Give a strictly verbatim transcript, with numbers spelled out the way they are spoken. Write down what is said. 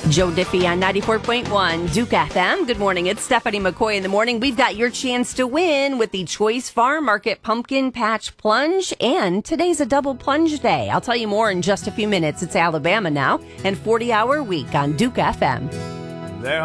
Joe Diffie on ninety-four point one Duke F M. Good morning. It's Stephanie McCoy in the morning. We've got your chance to win with the Choice Farm Market Pumpkin Patch Plunge, and today's a double plunge day. I'll tell you more in just a few minutes. It's Alabama Now and forty hour week on Duke F M.